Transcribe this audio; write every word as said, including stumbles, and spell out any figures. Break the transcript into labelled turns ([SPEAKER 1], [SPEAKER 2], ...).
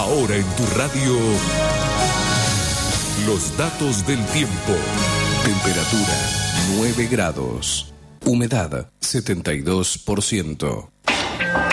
[SPEAKER 1] Ahora en tu radio, los datos del tiempo. Temperatura nueve grados. Humedad setenta y dos por ciento.